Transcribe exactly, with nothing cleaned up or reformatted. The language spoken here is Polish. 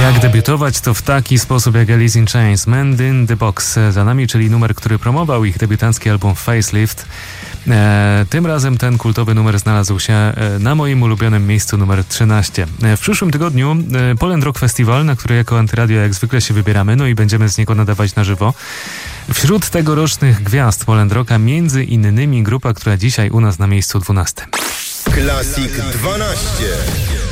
Jak debiutować, to w taki sposób jak Alice in Chains. Man in the Box za nami, czyli numer, który promował ich debiutancki album Facelift. E, tym razem ten kultowy numer znalazł się e, na moim ulubionym miejscu numer trzynaście. E, w przyszłym tygodniu e, Poland Rock Festival, na który jako Antyradio jak zwykle się wybieramy, no i będziemy z niego nadawać na żywo. Wśród tegorocznych gwiazd Poland Rocka między innymi grupa, która dzisiaj u nas na miejscu dwunastym. Classic dwanaście.